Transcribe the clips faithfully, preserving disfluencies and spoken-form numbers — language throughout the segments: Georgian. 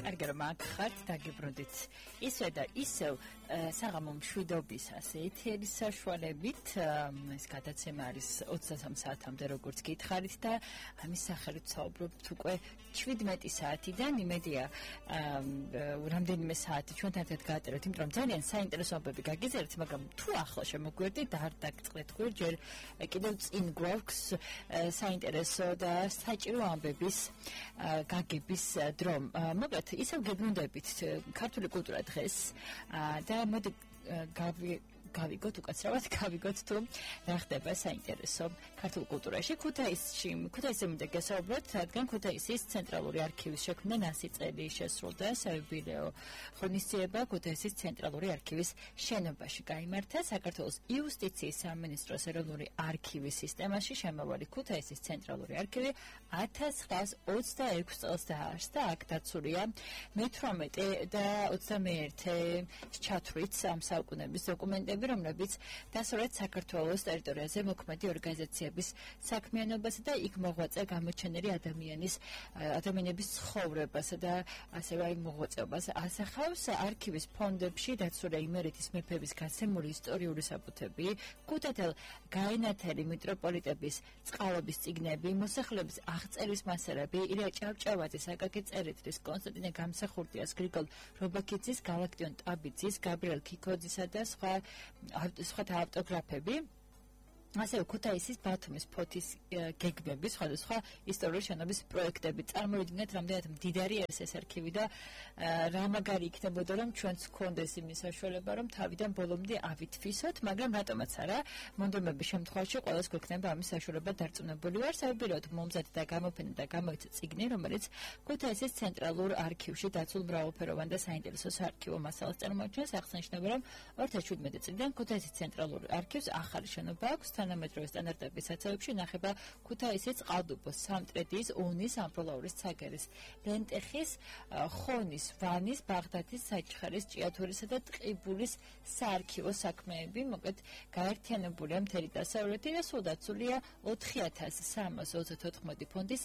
კარგი რომ აქ ხართ, დაგიბრუნდით. ისე და ისევ საღამო მშვიდობის ასე ეთერის საშუალებით ეს გადაცემა არის ოცდასამ საათამდე როგორც გითხარით და ამის სახელით საუბრობთ უკვე შვიდმეტი საათიდან. იმედია რამდენიმე საათი ჩვენთან ერთად გაატაროთ, იმიტომ რომ ძალიან საინტერესო ამბები გაგიზარდეთ, მაგრამ თუ ახლა შემოგვერდით და არ დაგწყეთ ხვირ, ჯერ კიდევ წინ გვაქვს საინტერესო და საჭირო ამბების გაგების დრო. მოკლედ ისევ გებრუნდებით ქართული კულტურა დღეს და მოდი გავიგოთ უკაცრავად გავიგოთ თუ რა ხდება საინტერესო ქართულ კულტურაში. ქუთაისში ქუთაისზე მინდა გესაუბროთ, რადგან ქუთაისის ცენტრალური არქივის შექმნა ნასი წელი შესრულდა. საიუბილეო ღონისძიება ქუთაისის ცენტრალური არქივის შენობაში გაიმართა. საქართველოს იუსტიციის სამინისტროს ეროვნული არქივის სისტემაში შემავალი ქუთაისის ცენტრალური არქივი ათას ცხრაას ოცდაექვსი წელს დაარსდა. აქ დაცულია მეთვრამეტე და ოცდამეერთე ჩათვლით ამ საუკუნეების დოკუმენტები, რომლებიც დასავლეთ საქართველოს ტერიტორიაზე მოქმედი ორგანიზაციების საქმიანობასა და იქ მოღვაწე გამოჩენილი ადამიანის ადამიანების ცხოვრებასა და ასევე აი მოღვაწეობას ასახავს. არქივის ფონდებში დაცულია იმერეთის მეფების გაცემული ისტორიული საბუთები, ქუთათელ გაენათელი მიტროპოლიტების წყალობის წიგნები, მოსახლეობის აღწერის მასალები, ილია ჭავჭავაძის, აკაკი წერეთლის, კონსტანტინე გამსახურდიას, გრიგოლ რობაქიძის, გალაქტიონ ტაბიძის, გაბრიელ ქიქოძისა და სხვა სხვათა ავტოგრაფები. ასევე ქუთაისის ბათუმის ფოთის გეგმები, სხვადასხვა ისტორიული შენობის პროექტები. წარმოიდგინეთ, რამდენად მდიდარი არის ეს არქივი და რა მაგარი იქნებოდა, რომ ჩვენც გქონდეს იმის საშუალება, რომ თავიდან ბოლომდე ავითვისოთ, მაგრამ რატომაც არა, მონდომების შემთხვევაში ყველას გვექნება ამის საშუალება დარწმუნებული ვარ. საერთოდ მომზადდა და გამოფენა და გამოიცა წიგნი, რომელიც ქუთაისის ცენტრალურ არქივში დაცულ მრავალფეროვან და საინტერესო საარქივო მასალას წარმოაჩენს. აღსანიშნავია, რომ ორი ათას შვიდმეტი წლიდან ქუთაისის ცენტრალურ არქივს ახალი შენობა აქვს. თანამედროვე სტანდარტების საცავებში ინახება ქუთაისის წყალტუბოს, სამტრედიის, ონის, ამბროლაურის, ცაგერის, ლენტეხის, ხონის, ვანის, ბაღდათის, საჩხერის, ჭიათურისა და ტყიბულის საარქივო საქმეები. მოკლედ გაერთიანებულია მთელი დასავლეთი და სულ დაცულია ოთხი ათას სამას ოცდათოთხმეტი ფონდის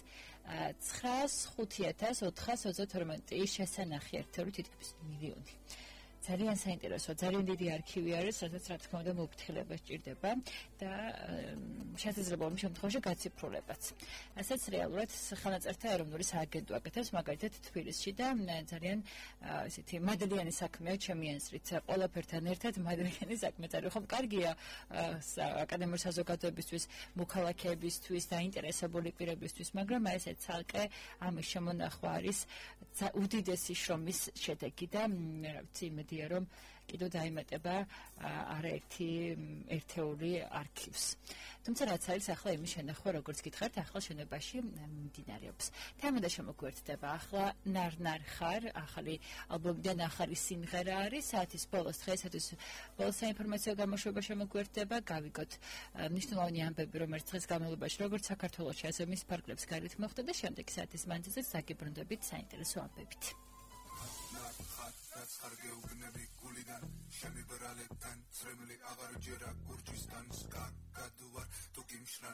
ცხრაას ხუთი ათას ოთხას ოცდათორმეტი შესანახი ერთეული თითქმის მილიონი. ძალიან საინტერესო, ძალიან დიდი არქივი არის, სადაც რა თქმა უნდა მოფრთხილება სჭირდება და შესაძლოა იმ შემთხვევაში გაციფრულებაც. ასეც რეალურად ხელნაწერთა ეროვნული სააგენტო აკეთებს, მაგალითად თბილისში და ძალიან ესეთი მადლიანი საქმეა ჩემი აზრით. ყველაფერთან ერთად მადლიანი საქმეც არის. ხომ კარგია აკადემიური საზოგადოებისთვის, მოქალაქეებისთვის, დაინტერესებული პირებისთვის, მაგრამ აი ესე ცალკე ამის შემონახვა არის უდიდესი შრომის შედეგი და რა ვიცი, იმედია რომ კიდევ დაიმატება არაერთი ერთეული არქივს. თუმცა რაც არის ახლა იმის შენახვა, როგორც გითხარით, ახლა შენობაში მიმდინარეობს. თემოდა შემოგვერთდება ახლა ნარნარ ხარ, ახალი ალბომიდან ახალი სიმღერა არის, საათის ბოლოს დღეისათვის ბოლოს საინფორმაციო გამოშვება შემოგვერთდება, გავიგოთ მნიშვნელოვანი ამბები, რომელიც დღეს განმავლობაში როგორც საქართველოში, ასე მის ფარგლებს გარეთ მოხდა და შემდეგ საათის მანძილზე დაგიბრუნდებით საინტერესო ამბებით. რაც ხარგე უბნები გულიდან შემიბრალებთან ცრემლი აღარ ჯერა გურჯისგან სკა გადუარ თუ კი მშრალ